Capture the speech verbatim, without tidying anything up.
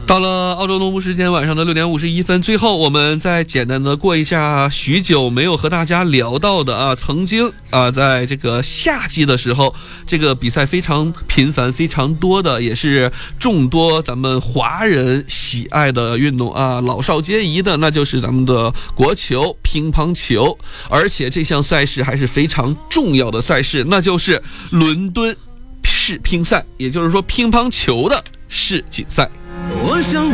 到了澳洲东部时间晚上的六点五十一分，最后我们再简单的过一下许久没有和大家聊到的啊，曾经啊，在这个夏季的时候，这个比赛非常频繁、非常多的，也是众多咱们华人喜爱的运动啊，老少皆宜的，那就是咱们的国球乒乓球，而且这项赛事还是非常重要的赛事，那就是伦敦世乒赛，也就是说乒乓球的世锦赛。我想